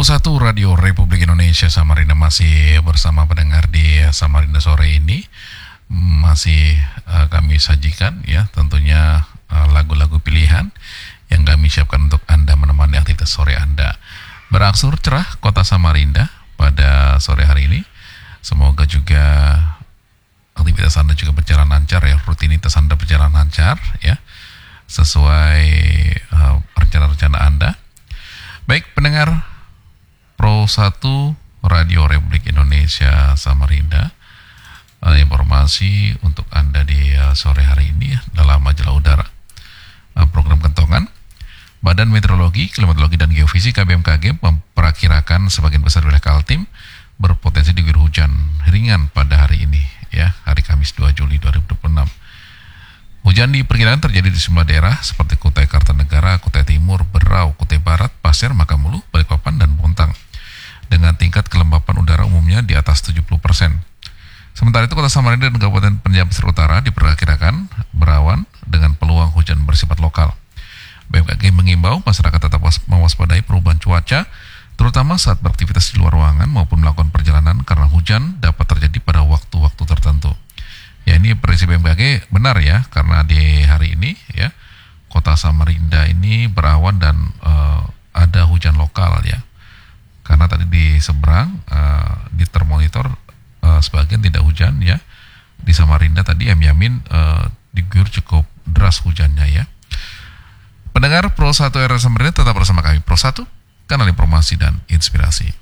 Pro 1 Radio Republik Indonesia Samarinda masih bersama pendengar di Samarinda sore ini. Masih kami sajikan ya tentunya lagu-lagu pilihan yang kami siapkan untuk Anda menemani aktivitas sore Anda. Berangsur cerah kota Samarinda pada sore hari ini. Semoga juga aktivitas Anda juga berjalan lancar ya, rutinitas Anda berjalan lancar ya, sesuai rencana-rencana Anda. Baik pendengar Pro 1 Radio Republik Indonesia Samarinda, informasi untuk Anda di sore hari ini dalam majalah udara. Program kentongan, Badan Meteorologi, Klimatologi dan Geofisika BMKG memperkirakan sebagian besar wilayah Kaltim berpotensi diguyur hujan ringan pada hari ini ya, hari Kamis 2 Juli 2026. Hujan diperkirakan terjadi di sejumlah daerah seperti Kutai Kartanegara, Kutai Timur, Berau, Kutai Barat, Pasir, Makamulu, Balikpapan, dan Bontang dengan tingkat kelembapan udara umumnya di atas 70%. Sementara itu Kota Samarinda dan Kabupaten Penajam Pasir Utara diperkirakan berawan dengan peluang hujan bersifat lokal. BMKG mengimbau masyarakat tetap mewaspadai perubahan cuaca, terutama saat beraktivitas di luar ruangan maupun melakukan perjalanan karena hujan dapat terjadi pada waktu-waktu tertentu. Ya, ini prediksi BMKG benar ya, karena di hari ini ya Kota Samarinda ini berawan dan ada hujan lokal ya. Karena tadi di seberang di termonitor sebagian tidak hujan ya. Di Samarinda tadi Yamin diguyur cukup deras hujannya ya. Pendengar Pro 1 RRI Samarinda tetap bersama kami. Pro 1, kanal informasi dan inspirasi.